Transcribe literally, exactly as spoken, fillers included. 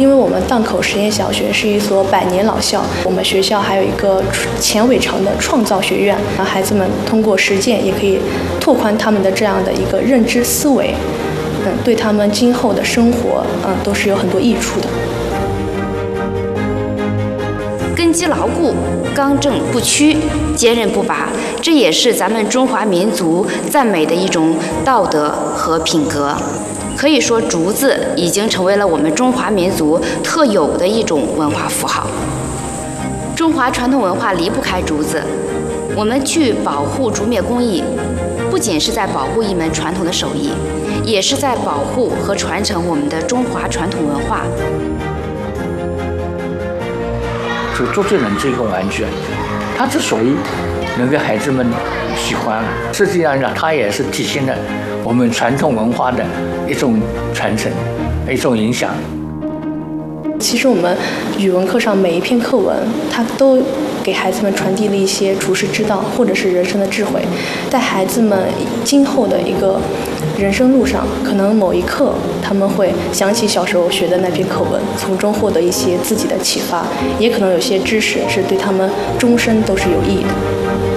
因为我们荡口实验小学是一所百年老校，我们学校还有一个钱伟成的创造学院，让孩子们通过实践也可以拓宽他们的这样的一个认知思维，嗯，对他们今后的生活，嗯，都是有很多益处的。 根基牢固，刚正不屈，坚韧不拔，这也是咱们中华民族赞美的一种道德和品格。可以说，竹子已经成为了我们中华民族特有的一种文化符号。中华传统文化离不开竹子，我们去保护竹篾工艺，不仅是在保护一门传统的手艺，也是在保护和传承我们的中华传统文化。 就竹子人这个玩具，它之所以能给孩子们喜欢，实际上呢，它也是体现了我们传统文化的一种传承，一种影响。 其实我们语文课上每一篇课文，它都给孩子们传递了一些处世之道，或者是人生的智慧，在孩子们今后的一个人生路上，可能某一刻他们会想起小时候学的那篇课文，从中获得一些自己的启发，也可能有些知识是对他们终身都是有益的。